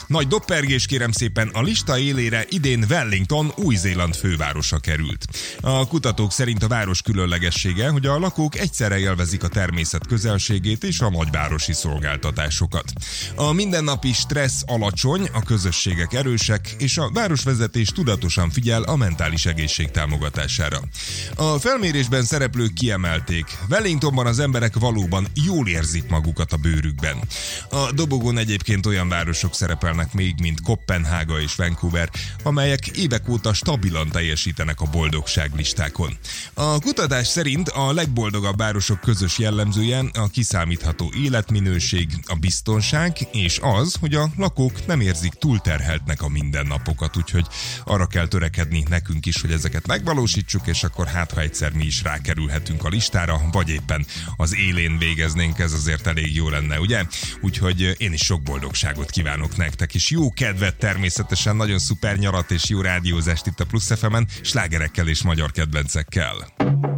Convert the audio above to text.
Nagy doppergés, kérem szépen, a lista élére idén Wellington, Új-Zéland fővárosa került. A kutatók szerint a város különlegessége, hogy a lakók egyszerre élvezik a természet közelségét és a nagyvárosi szolgáltatásokat. A mindennapi stressz alacsony, a közösségek erősek, és a városvezetés tudatosan figyel a mentális egészség támogatására. A felmérésben szereplők kiemelték, Wellingtonban az emberek valóban jól érzik magukat a bőrükben. A dobogón egyébként olyan városok szerepelnek még, mint Koppenhága és Vancouver, amelyek évek óta stabilan teljesítenek a boldogságlistákon. A kutatás szerint a legboldogabb városok közös jellemzője a kiszámítható életminőség, a biztonság és az, hogy a lakók nem érzik túlterheltnek a mindennapokat, úgyhogy arra kell törekedni nekünk is, hogy ezeket megvalósítsuk, és akkor hát, ha egyszer mi is rákerülhetünk a listára, vagy éppen az élén végeznénk, ez azért elég jó lenne, ugye? Úgyhogy én is sok boldogságot kívánok nektek, és jó kedvet természetesen, nagyon szuper nyarat és jó rádiózást itt a Plusz FM-en, slágerekkel és magyar kedvencekkel.